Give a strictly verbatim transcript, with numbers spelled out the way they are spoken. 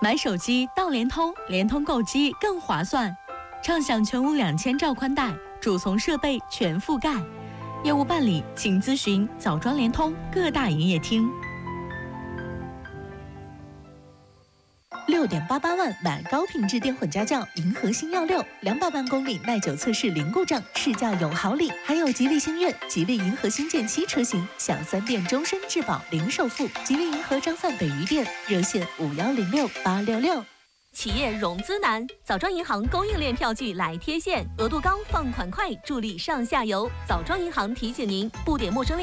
买手机到联通，联通购机更划算，畅享全屋两千兆宽带，主从设备全覆盖。业务办理，请咨询枣庄联通各大营业厅。 六点八八万买高品质电混家轿，银河星耀六，两百万公里耐久测试零故障，试驾有好礼，还有吉利星越、吉利银河星舰七车型，享三电终身质保零首付。吉利银河张范北余店热线五幺零六八六六。 企业融资难，枣庄银行供应链票据来贴现，额度高，放款快，助力上下游。枣庄银行提醒您，不点陌生链。